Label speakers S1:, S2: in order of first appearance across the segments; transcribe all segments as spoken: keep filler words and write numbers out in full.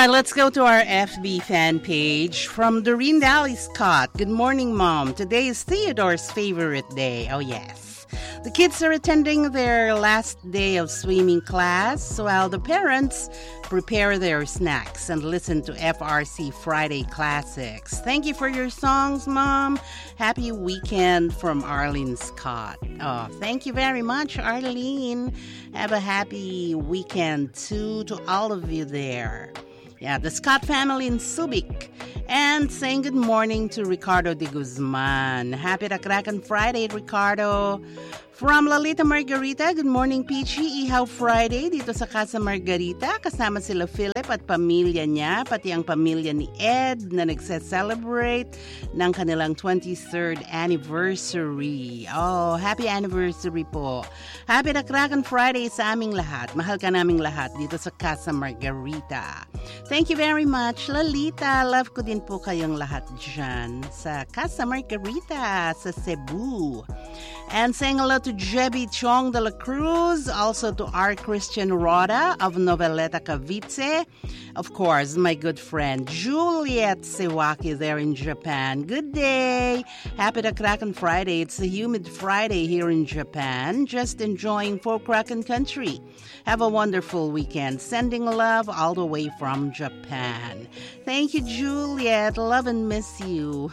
S1: right, let's go to our F B fan page from Doreen Dally Scott. Good morning, Mom. Today is Theodore's favorite day. Oh, yes. The kids are attending their last day of swimming class while the parents prepare their snacks and listen to F R C Friday Classics. Thank you for your songs, Mom. Happy weekend from Arlene Scott. Oh, thank you very much, Arlene. Have a happy weekend, too, to all of you there. Yeah, the Scott family in Subic. And saying good morning to Ricardo de Guzman. Happy Rakrakan Friday, Ricardo. From Lalita Margarita, good morning, Peachy. Ihaw Friday dito sa Casa Margarita. Kasama sila Philip at pamilya niya, pati ang pamilya ni Ed na nagse-celebrate ng kanilang twenty-third anniversary. Oh, happy anniversary po. Happy Rakrakan Friday sa aming lahat. Mahal ka naming lahat dito sa Casa Margarita. Thank you very much, Lalita. Love ko din po kayong lahat dyan sa Casa Margarita sa Cebu. And saying hello to Jebby Chong de la Cruz, also to R. Christian Roda of Noveleta Cavite. Of course, my good friend Juliet Sewaki there in Japan. Good day. Happy Rakrakan Friday. It's a humid Friday here in Japan. Just enjoying folk Kraken country. Have a wonderful weekend. Sending love all the way from Japan. Thank you, Juliet. Love and miss you.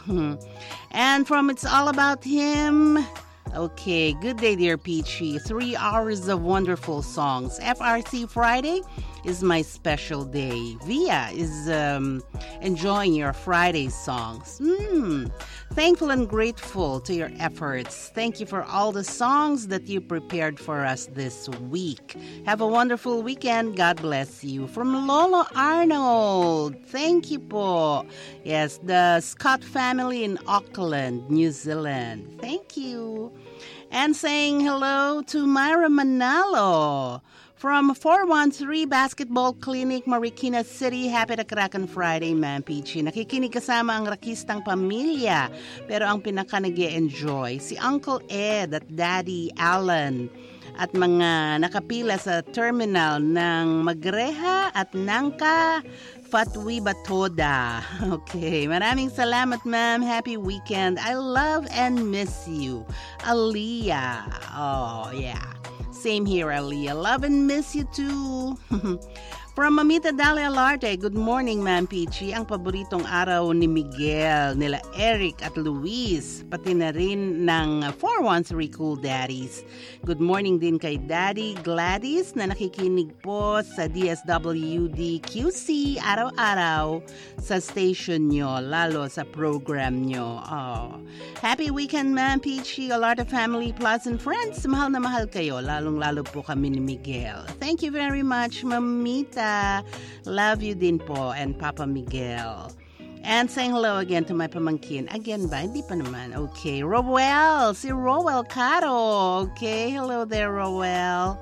S1: And from It's All About Him... Okay, good day, dear Peachy. Three hours of wonderful songs. F R C Friday is my special day. Via is um, enjoying your Friday songs. Mm. Thankful and grateful to your efforts. Thank you for all the songs that you prepared for us this week. Have a wonderful weekend. God bless you. From Lolo Arnold. Thank you po. Yes, the Scott family in Auckland, New Zealand. Thank you. And saying hello to Myra Manalo from four one three Basketball Clinic, Marikina City. Happy Rakrakan Friday, Ma'am Peachy. Nakikinig kasama ang rakistang pamilya, pero ang pinaka nag-e-enjoy si Uncle Ed at Daddy Alan at mga nakapila sa terminal ng Magreha at Nangka Fatwi Batoda. Okay, maraming salamat, ma'am. Happy weekend. I love and miss you. Aliyah. Oh, yeah. Same here, Aliyah. Love and miss you too. From Mamita Dalia Larte, good morning, Ma'am Peachy. Ang paboritong araw ni Miguel, nila Eric at Luis, pati na rin ng four one three Cool Daddies. Good morning din kay Daddy Gladys na nakikinig po sa D S W D Q C araw-araw sa station nyo, lalo sa program nyo. Oh. Happy weekend, Ma'am Peachy. A lot of family, plus and friends. Mahal na mahal kayo, lalong-lalo po kami ni Miguel. Thank you very much, Mamita. Love you din po, and Papa Miguel. And saying hello again to my pamangkin. Again ba? Hindi pa naman. Okay. Rowell. Si Rowell Caro. Okay. Hello there, Rowell.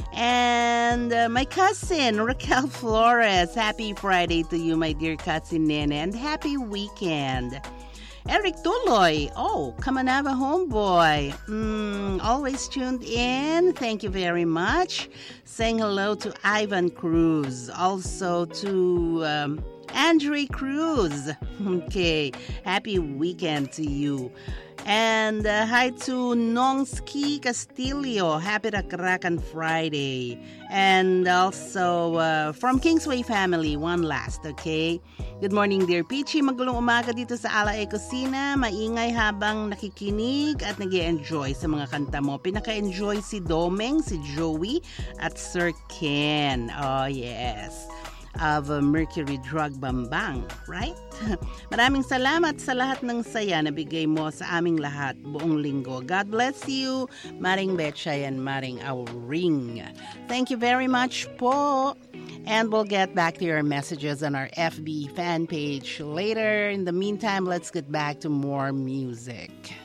S1: And uh, my cousin, Raquel Flores. Happy Friday to you, my dear cousin Nene. And happy weekend. Eric Tuloy. Oh, Kamanava homeboy. Mm, always tuned in. Thank you very much. Saying hello to Ivan Cruz. Also to um, Andre Cruz. Okay. Happy weekend to you. And uh, hi to Nongski Castillo. Happy Rakrakan Friday. And also uh, from Kingsway family, one last, okay? Good morning, dear Peachy. Magulong umaga dito sa Ala E Kusina. Maingay habang nakikinig at nag-e-enjoy sa mga kanta mo. Pinaka-enjoy si Domeng, si Joey, at Sir Ken. Oh, yes. Of uh, Mercury Drug Bambang, right? Maraming salamat sa lahat ng saya na bigay mo sa aming lahat buong linggo. God bless you, Maring Betchay and Maring Auring. Thank you very much po. And we'll get back to your messages on our F B fan page later. In the meantime, let's get back to more music.